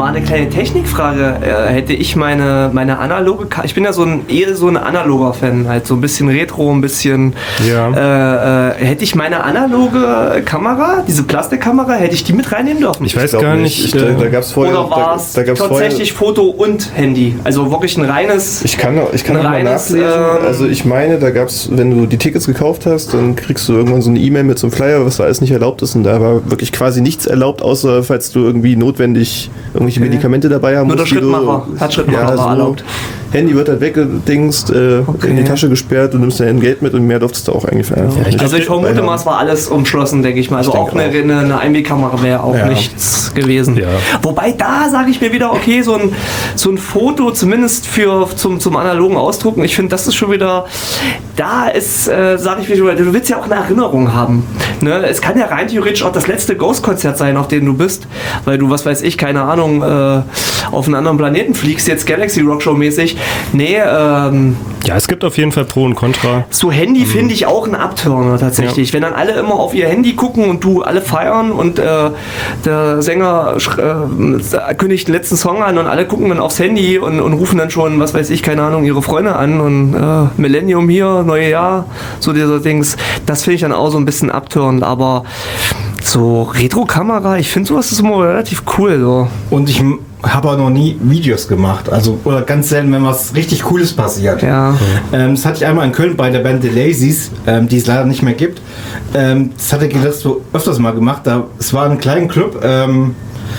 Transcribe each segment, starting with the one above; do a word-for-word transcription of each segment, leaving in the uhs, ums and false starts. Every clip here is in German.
mal eine kleine Technikfrage. Äh, hätte ich meine, meine analoge Ka- ich bin ja so ein eher so ein analoger Fan, halt so ein bisschen Retro, ein bisschen ja. äh, äh, hätte ich meine analoge Kamera, diese Plastikkamera, hätte ich die mit reinnehmen dürfen? Ich weiß ich gar nicht. Ich, da, da gab's vorher, Oder war es da, da tatsächlich vorher, Foto und Handy? Also wirklich ein reines... Ich kann, ich kann mal nachlesen. Ähm, also ich meine, da gab es, wenn du die Tickets gekauft hast, dann kriegst du irgendwann so eine E-Mail mit so einem Flyer, was da alles nicht erlaubt ist. Und da war wirklich quasi nichts erlaubt, außer falls du irgendwie notwendig irgendwelche okay. Medikamente dabei haben musst. Nur der Schrittmacher. Du, Hat Schrittmacher ja, so erlaubt. Handy wird halt weggedingst, äh, okay. in die Tasche gesperrt, du nimmst dein Geld mit und mehr durftest du auch eigentlich einfach ja, nicht. Also ich vermute mal, es war alles umschlossen, denke ich mal. Also ich auch eine, eine, eine Einwegkamera wäre auch ja. nichts gewesen. Ja. Wobei da sage ich mir wieder, okay, so ein, so ein Foto zumindest für zum, zum analogen Ausdrucken, ich finde, das ist schon wieder, da ist, äh, sage ich mir wieder, du willst ja auch eine Erinnerung haben. Ne? Es kann ja rein theoretisch auch das letzte Ghost-Konzert sein, auf dem du bist, weil du, was weiß ich, keine Ahnung, äh, auf einen anderen Planeten fliegst, jetzt Galaxy Rockshow mäßig. Nee, ähm... Ja, es gibt auf jeden Fall Pro und Contra. So Handy mhm. finde ich auch ein Abturner tatsächlich. Ja. Wenn dann alle immer auf ihr Handy gucken und du alle feiern und äh, der Sänger äh, kündigt den letzten Song an und alle gucken dann aufs Handy und, und rufen dann schon, was weiß ich, keine Ahnung, ihre Freunde an und äh, Millennium hier, neue Jahr, so diese Dings. Das finde ich dann auch so ein bisschen abturnend, aber so Retro-Kamera, ich finde sowas ist immer relativ cool. So. Und ich habe auch noch nie Videos gemacht, also oder ganz selten, wenn was richtig Cooles passiert. Ja. Ähm, das hatte ich einmal in Köln bei der Band The Lazies, ähm, die es leider nicht mehr gibt. Ähm, das hatte ich so öfters mal gemacht. Da, es war ein kleiner Club ähm,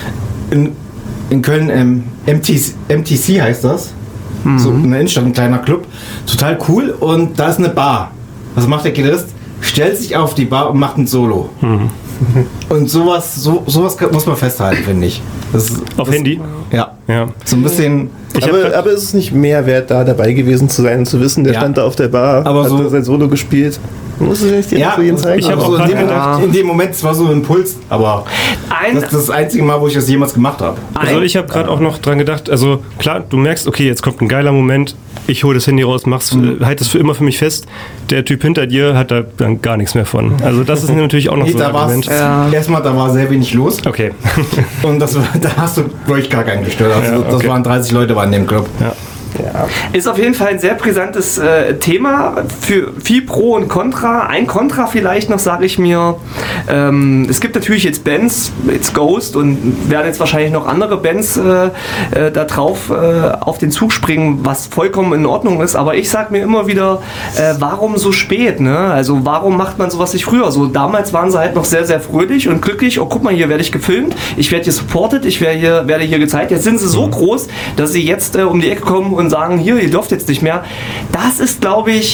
in, in Köln, ähm, M T C, M T C heißt das. Mhm. So eine Innenstadt, ein kleiner Club. Total cool und da ist eine Bar. Was macht der Gitarrist? Stellt sich auf die Bar und macht ein Solo. Mhm. Und sowas, so, sowas muss man festhalten, finde ich. Das, Auf das, Handy? Ja. ja. So ein bisschen. Ich aber, aber ist es nicht mehr wert, da dabei gewesen zu sein und zu wissen, der ja. stand da auf der Bar, aber hat so sein Solo gespielt. Muss es nicht ja, so jeden zeigen? Ich habe also auch in, dem gedacht, Moment, in dem Moment, es war so ein Impuls, aber Ein das ist das einzige Mal, wo ich das jemals gemacht habe. Also ich habe gerade auch noch dran gedacht, also klar, du merkst, okay, jetzt kommt ein geiler Moment, ich hole das Handy raus, mach's, mhm. halte es für immer für mich fest, der Typ hinter dir hat da dann gar nichts mehr von. Also das ist natürlich auch noch nee, so ein Moment. Ja. Erstmal, da war sehr wenig los. Okay. Und das, da hast du wirklich gar keinen gestört. Also ja, okay. Das waren dreißig Leute waren in dem Club. Ja. Ja. Ist auf jeden Fall ein sehr brisantes äh, Thema für viel Pro und Contra. Ein Contra vielleicht noch, sage ich mir. Ähm, es gibt natürlich jetzt Bands, jetzt Ghost und werden jetzt wahrscheinlich noch andere Bands äh, äh, da drauf äh, auf den Zug springen, was vollkommen in Ordnung ist. Aber ich sage mir immer wieder, äh, warum so spät? Ne? Also warum macht man sowas nicht früher? So damals waren sie halt noch sehr, sehr fröhlich und glücklich. Oh, guck mal, hier werde ich gefilmt, ich werde hier supported, ich werde hier, werde hier gezeigt. Jetzt sind sie so groß, dass sie jetzt äh, um die Ecke kommen und sagen, hier, ihr dürft jetzt nicht mehr. Das ist, glaube ich...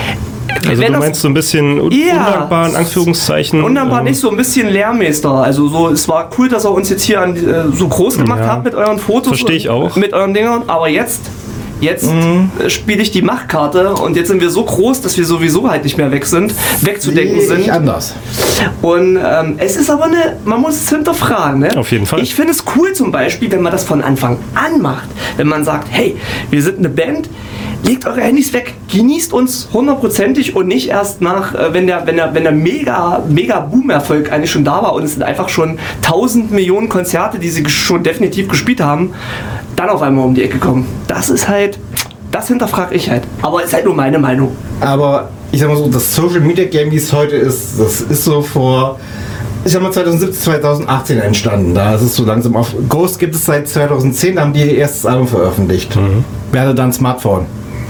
Also du meinst so ein bisschen un- ja, undankbar, in Anführungszeichen. Undankbar ähm, nicht, so ein bisschen Lehrmeister. Also so, es war cool, dass ihr uns jetzt hier an, äh, so groß gemacht ja. habt mit euren Fotos. Verstehe ich auch. Mit euren Dingern. Aber jetzt... Jetzt mhm. spiele ich die Machtkarte und jetzt sind wir so groß, dass wir sowieso halt nicht mehr weg sind, wegzudenken nee, sind. Nicht anders. Und ähm, es ist aber eine, man muss es hinterfragen. Ne? Auf jeden Fall. Ich finde es cool zum Beispiel, wenn man das von Anfang an macht. Wenn man sagt, hey, wir sind eine Band, legt eure Handys weg, genießt uns hundertprozentig und nicht erst nach, äh, wenn der, wenn der, wenn der mega, mega Boom-Erfolg eigentlich schon da war und es sind einfach schon tausend Millionen Konzerte, die sie schon definitiv gespielt haben, dann auf einmal um die Ecke kommen. Das ist halt, das hinterfrage ich halt. Aber ist halt nur meine Meinung. Aber ich sag mal so, das Social Media Game, wie es heute ist, das ist so vor, ich sag mal zwanzig siebzehn, zwanzig achtzehn entstanden. Da ist es so langsam auf. Ghost gibt es seit zwanzig zehn, da haben die ihr erstes Album veröffentlicht. Mhm. Werde dann Smartphone.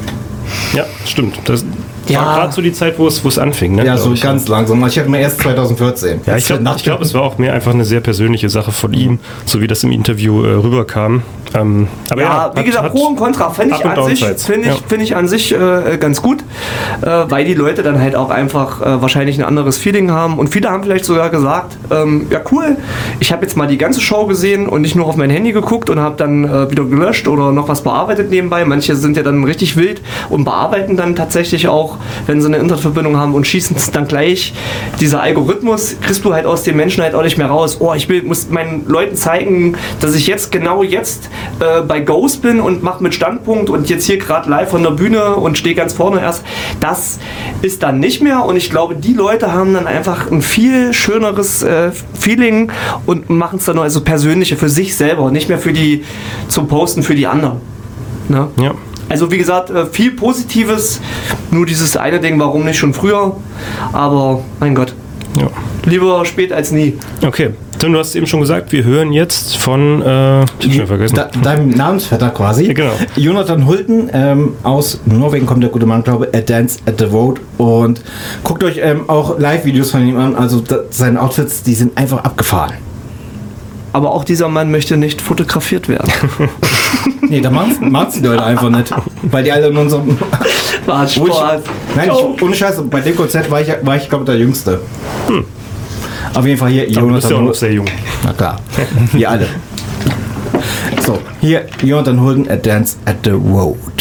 Ja, stimmt. Das ja. war gerade so die Zeit, wo es, wo es anfing. Ne, ja, so ich. ganz langsam. Ich hatte mir erst zwanzig vierzehn. Ja, ich glaube, glaub, es war auch mehr einfach eine sehr persönliche Sache von ihm, so wie das im Interview äh, rüberkam. Ähm, aber ja, ja, wie gesagt, Pro und Contra finde ich, an sich, find ich, ja. find ich an sich äh, ganz gut, äh, weil die Leute dann halt auch einfach äh, wahrscheinlich ein anderes Feeling haben und viele haben vielleicht sogar gesagt, ähm, ja cool, ich habe jetzt mal die ganze Show gesehen und nicht nur auf mein Handy geguckt und habe dann äh, wieder gelöscht oder noch was bearbeitet nebenbei. Manche sind ja dann richtig wild und bearbeiten dann tatsächlich auch wenn sie eine Internetverbindung haben und schießen es dann gleich. Dieser Algorithmus kriegst du halt aus den Menschen halt auch nicht mehr raus. Oh, ich will, muss meinen Leuten zeigen, dass ich jetzt genau jetzt äh, bei Ghost bin und mache mit Standpunkt und jetzt hier gerade live von der Bühne und stehe ganz vorne erst. Das ist dann nicht mehr und ich glaube, die Leute haben dann einfach ein viel schöneres äh, Feeling und machen es dann nur also persönliche für sich selber und nicht mehr für die zum Posten für die anderen. Ne? Ja. Also wie gesagt, äh, viel Positives, nur dieses eine Ding, warum nicht schon früher, aber mein Gott, Ja. lieber spät als nie. Okay. Tim, du hast eben schon gesagt, wir hören jetzt von, äh, ich hab schon vergessen. Da, deinem Namensvetter quasi. Ja, genau. Jonathan Hulten, ähm, aus Norwegen kommt der gute Mann, glaube ich, A Dance at the Road. Und guckt euch ähm, auch Live-Videos von ihm an. Also da, seine Outfits, die sind einfach abgefahren. Aber auch dieser Mann möchte nicht fotografiert werden. Nee, da machen es die Leute einfach nicht. Weil die alle in unserem... War Wo ich, Spaß. nein, ich, ohne Scheiß, bei dem Konzert war ich, war ich glaube ich, der Jüngste. Hm. Auf jeden Fall hier Aber du bist ja auch noch sehr jung. Na klar, wir alle. So, hier Jonathan Hulten, A Dance at the Road.